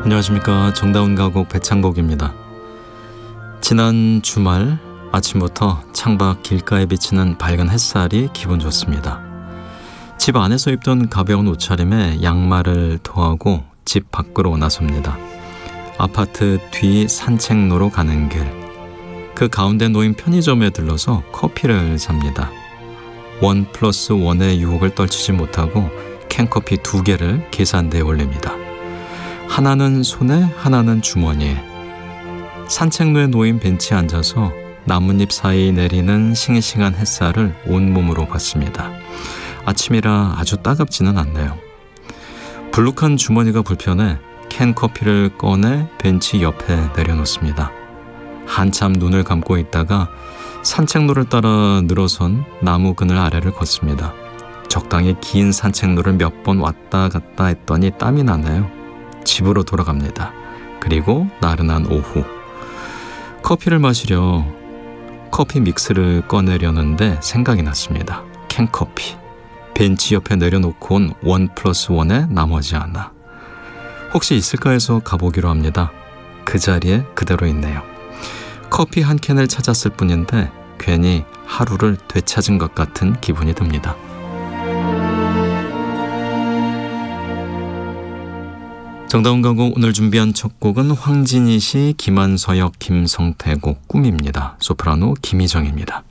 안녕하십니까. 정다운 가곡 배창복입니다. 지난 주말 아침부터 창밖 길가에 비치는 밝은 햇살이 기분 좋습니다. 집 안에서 입던 가벼운 옷차림에 양말을 토하고 집 밖으로 나섭니다. 아파트 뒤 산책로로 가는 길, 그 가운데 놓인 편의점에 들러서 커피를 삽니다. 1+1의 유혹을 떨치지 못하고 캔커피 2개를 계산대에 올립니다. 하나는 손에, 하나는 주머니에. 산책로에 놓인 벤치에 앉아서 나뭇잎 사이 내리는 싱싱한 햇살을 온몸으로 받습니다. 아침이라 아주 따갑지는 않네요. 불룩한 주머니가 불편해 캔커피를 꺼내 벤치 옆에 내려놓습니다. 한참 눈을 감고 있다가 산책로를 따라 늘어선 나무 그늘 아래를 걷습니다. 적당히 긴 산책로를 몇 번 왔다 갔다 했더니 땀이 나네요. 집으로 돌아갑니다. 그리고 나른한 오후, 커피를 마시려 커피 믹스를 꺼내려는데 생각이 났습니다. 캔커피, 벤치 옆에 내려놓고 온 1+1의 나머지 하나, 혹시 있을까 해서 가보기로 합니다. 그 자리에 그대로 있네요. 커피 한 캔을 찾았을 뿐인데 괜히 하루를 되찾은 것 같은 기분이 듭니다. 정다운 가곡 오늘 준비한 첫 곡은 황진희 씨, 김한서역, 김성태 곡 꿈입니다. 소프라노 김희정입니다.